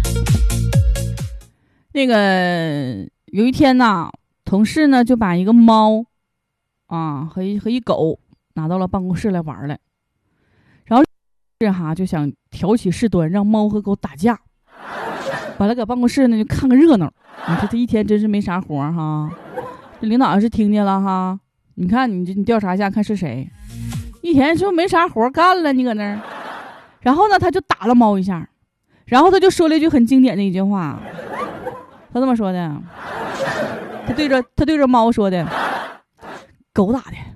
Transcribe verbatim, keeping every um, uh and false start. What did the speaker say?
那个有一天呢，同事呢就把一个猫啊和一和一狗拿到了办公室来玩来，然后这哈就想挑起事端，让猫和狗打架。完了搁办公室呢就看个热闹。你说这一天真是没啥活哈。这领导要是听见了哈，你看你你调查一下看是谁。一天就没啥活干了，你搁那儿。然后呢他就打了猫一下，然后他就说了一句很经典的一句话。他这么说的，他对着他对着猫说的：“狗打的，